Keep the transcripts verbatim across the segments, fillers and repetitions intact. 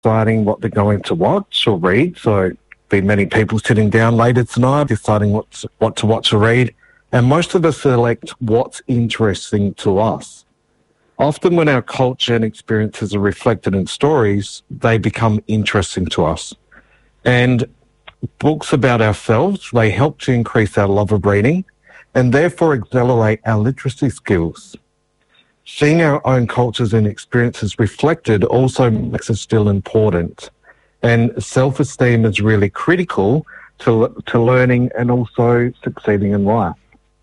deciding what they're going to watch or read. So be many people sitting down later tonight deciding what to, what to watch or read. And most of us select what's interesting to us. Often when our culture and experiences are reflected in stories, they become interesting to us. And books about ourselves, they help to increase our love of reading and therefore accelerate our literacy skills. Seeing our own cultures and experiences reflected also makes us feel important. And self-esteem is really critical to, to learning and also succeeding in life.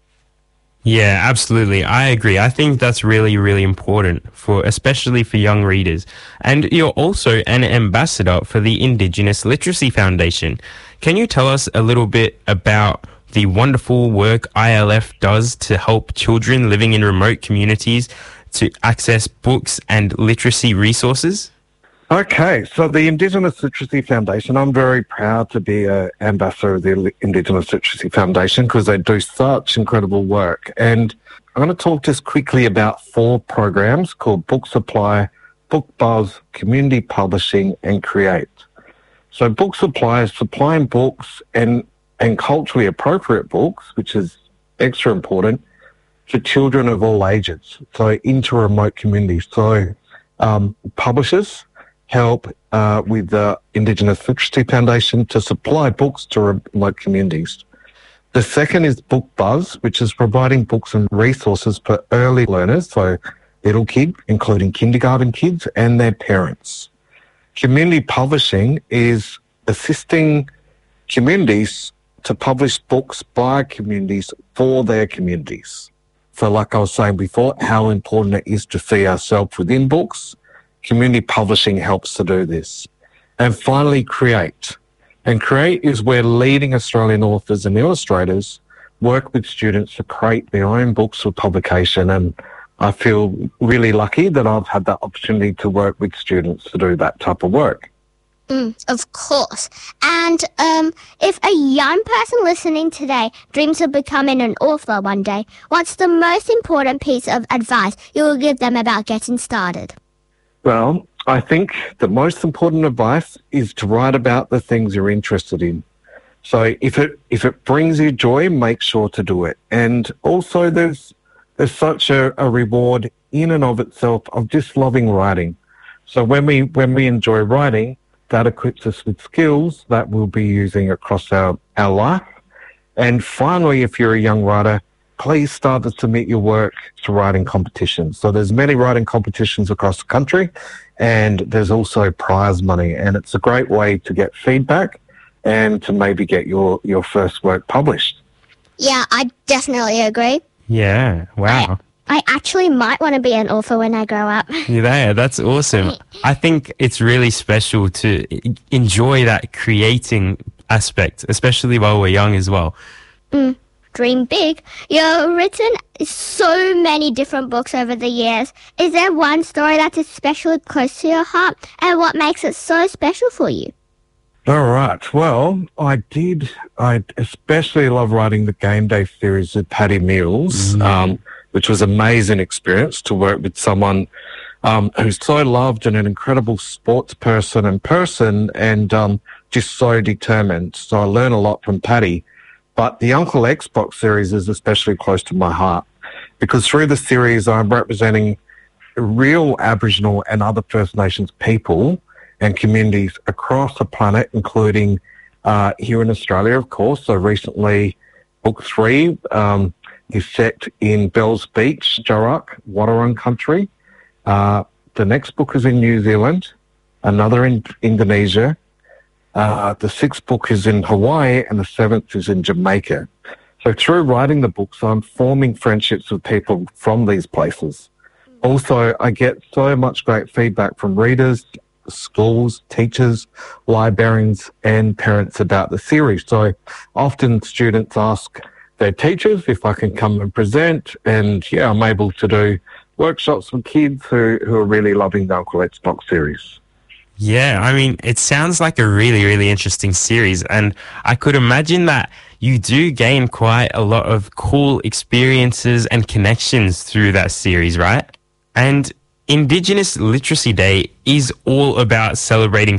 Yeah, absolutely. I agree. I think that's really, really important for, especially for young readers. And you're also an ambassador for the Indigenous Literacy Foundation. Can you tell us a little bit about the wonderful work I L F does to help children living in remote communities to access books and literacy resources? Okay, so the Indigenous Literacy Foundation, I'm very proud to be an ambassador of the Indigenous Literacy Foundation because they do such incredible work. And I'm going to talk just quickly about four programs called Book Supply, Book Buzz, Community Publishing, and Create. So Book Supply is supplying books and, and culturally appropriate books, which is extra important, to children of all ages, so into remote communities. So um, publishers help uh, with the Indigenous Literacy Foundation to supply books to remote communities. The second is Book Buzz, which is providing books and resources for early learners, so little kids, including kindergarten kids and their parents. Community publishing is assisting communities to publish books by communities for their communities. So like I was saying before, how important it is to see ourselves within books. Community publishing helps to do this. And finally, Create. And Create is where leading Australian authors and illustrators work with students to create their own books for publication. And I feel really lucky that I've had that opportunity to work with students to do that type of work. Mm, of course. And um, if a young person listening today dreams of becoming an author one day, what's the most important piece of advice you will give them about getting started? Well, I think the most important advice is to write about the things you're interested in. So if it if it brings you joy, make sure to do it. And also there's there's such a, a reward in and of itself of just loving writing. So when we when we enjoy writing, that equips us with skills that we'll be using across our, our life. And finally, if you're a young writer, please start to submit your work to writing competitions. So there's many writing competitions across the country, and there's also prize money. And it's a great way to get feedback and to maybe get your, your first work published. Yeah, I definitely agree. Yeah, wow. I, I actually might want to be an author when I grow up. Yeah, that's awesome. I think it's really special to enjoy that creating aspect, especially while we're young as well. Mm. Dream big. You've written so many different books over the years. Is there one story that's especially close to your heart, and what makes it so special for you? All right. Well, I did. I especially love writing the Game Day series with Paddy Mills, mm. um, which was an amazing experience to work with someone um, who's so loved and an incredible sports person and person and um, just so determined. So I learned a lot from Paddy. But the Uncle Xbox series is especially close to my heart because through the series I'm representing real Aboriginal and other First Nations people and communities across the planet, including uh, here in Australia, of course. So recently, book three um, is set in Bells Beach, Jarak, Wadawurrung country. Uh, the next book is in New Zealand, another in Indonesia. Uh, the sixth book is in Hawaii and the seventh is in Jamaica. So through writing the books, I'm forming friendships with people from these places. Also, I get so much great feedback from readers, schools, teachers, librarians and parents about the series. So often students ask their teachers if I can come and present, and yeah, I'm able to do workshops with kids who, who are really loving the Uncle Xbox series. Yeah, I mean, it sounds like a really, really interesting series, and I could imagine that you do gain quite a lot of cool experiences and connections through that series, right? And Indigenous Literacy Day is all about celebrating